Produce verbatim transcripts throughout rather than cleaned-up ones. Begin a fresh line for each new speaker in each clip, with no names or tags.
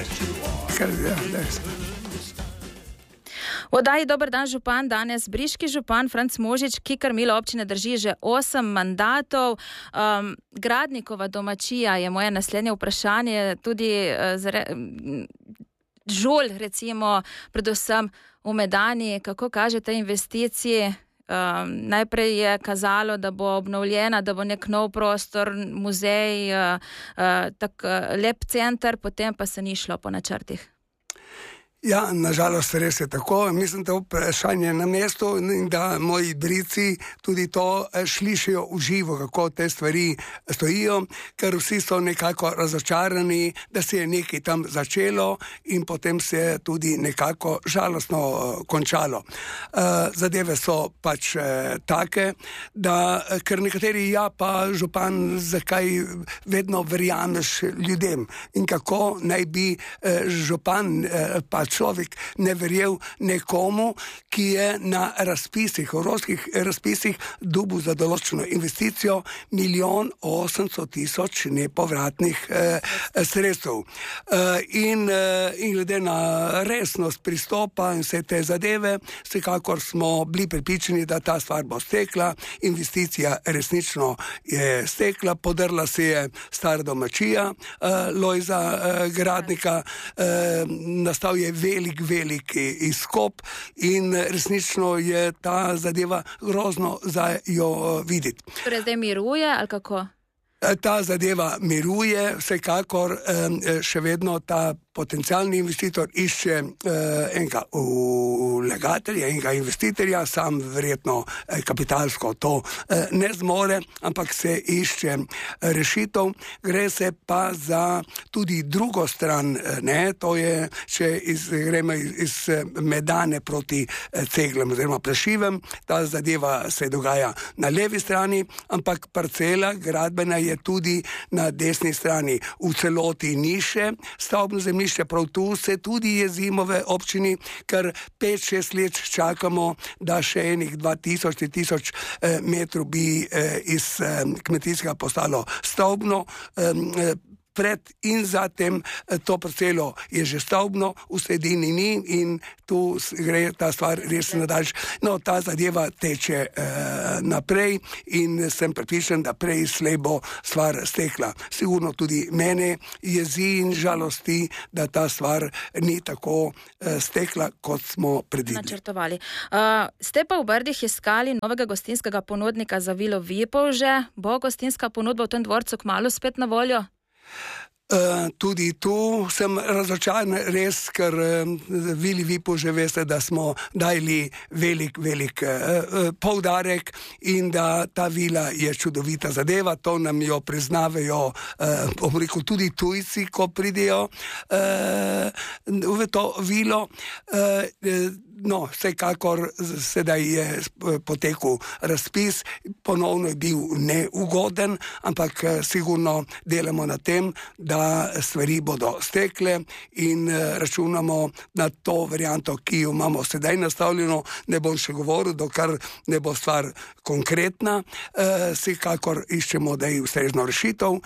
Kar, ja, dejstvo.
V oddaji Dober dan, župan, danes briški župan Franc Možič, ki krmilo občine drži že osem mandatov. Um, Gradnikova domačija je moje naslednje vprašanje, tudi uh, zre, žulj, recimo, predvsem v Medani, kako kažete investiciji? Um, najprej je kazalo, da bo obnovljena, da bo nek nov prostor, muzej, uh, uh, tak uh, lep center, potem pa se ni šlo po načrtih.
Ja, nažalost res je tako. Mislim, da je vprašanje na mestu in da moji brici tudi to slišijo v živo, kako te stvari stojijo, ker vsi so nekako razočarani, da se je nekaj tam začelo in potem se je tudi nekako žalostno končalo. Zadeve so pač take, da ker nekateri, ja pa župan, zakaj vedno verjameš ljudem in kako naj bi župan pa človek ne verjel nekomu, ki je na razpisih, evropskih razpisih dobil za določeno investicijo milijon osemsto tisoč nepovratnih eh, sredstev. Eh, in, eh, in glede na resnost pristopa in vse te zadeve, vsekakor smo bili prepričani, da ta stvar bo stekla, investicija resnično je stekla, podrla se je stara domačija eh, Lojza eh, Gradnika, eh, nastal je velik, velik izkop in resnično je ta zadeva grozno za jo videti.
Torej zdaj miruje ali kako?
Ta zadeva miruje, vsekakor še vedno ta potencialni investitor išče uh, enega vlagatelja, enega investitorja, sam verjetno eh, kapitalsko to eh, ne zmore, ampak se išče rešitev. Gre se pa za tudi drugo stran, ne, to je, če iz, gremo iz, iz Medane proti eh, Ceglem oziroma Plešivem, ta zadeva se dogaja na levi strani, ampak parcela gradbena je tudi na desni strani. V celoti ni še stavbno zemljišče, prav tu se tudi jezimo v občini, ker pet šest let čakamo, da še enih dva tisoč, tri tisoč eh, metrov bi eh, iz eh, kmetijskega postalo stavbno. Eh, pred in zatem to parcelo je že stavbno, v sredini ni in tu gre ta stvar res nadaljš. No, ta zadeva teče eh, naprej in sem prepričan, da prej slej bo stvar stekla. Sigurno tudi mene jezi in žalosti, da ta stvar ni tako eh, stekla, kot smo predvideli.
Načrtovali. Uh, ste pa v Brdih iskali novega gostinskega ponudnika za Vilo Vipavže. Bo gostinska ponudba v tem dvorcu kmalu spet na voljo?
Uh, tudi tu sem razočaran res, ker uh, Vili Vipavže veste, da smo dali velik, velik uh, uh, poudarek in da ta vila je čudovita zadeva, to nam jo priznavajo uh, bom rekel, tudi tujci, ko pridejo uh, v to vilo. Uh, uh, No, vsekakor sedaj je potekel razpis, ponovno je bil neugoden, ampak sigurno delamo na tem, da stvari bodo stekle in računamo na to varianto, ki jo imamo sedaj nastavljeno. Ne bom še govoril, dokler ne bo stvar konkretna. Vsekakor iščemo, da je ustrezno rešitev.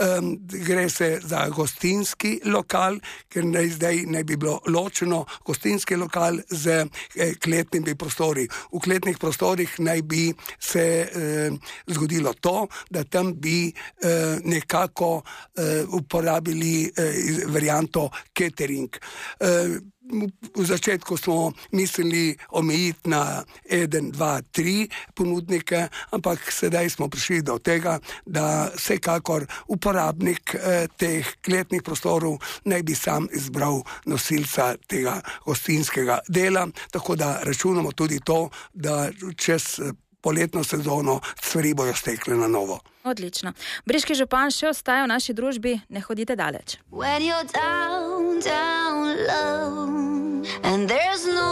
Gre se za gostinski lokal, ker zdaj ne bi bilo ločeno gostinski lokal z kletnimi prostori. V kletnih prostorih naj bi se eh, zgodilo to, da tam bi eh, nekako eh, uporabili eh, varianto catering. Eh, V začetku smo mislili omejiti na eden, dva, tri ponudnike, ampak sedaj smo prišli do tega, da vsekakor uporabnik eh, teh kletnih prostorov naj bi sam izbral nosilca tega gostinskega dela, tako da računamo tudi to, da čez poletno sezono stvari bojo stekle na novo.
Odlično. Briški župan še ostaja v naši družbi, ne hodite daleč. When you're down, down low, and there's no